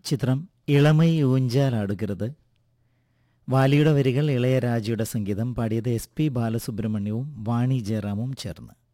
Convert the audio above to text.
ചിത്രം ഇളമൈ ഊഞ്ചാലാടുകരുത്. വാലിയുടെ വരികൾ, ഇളയരാജയുടെ സംഗീതം. പാടിയത് SP ബാലസുബ്രഹ്മണ്യവും വാണി ജയറാമും ചേർന്ന്.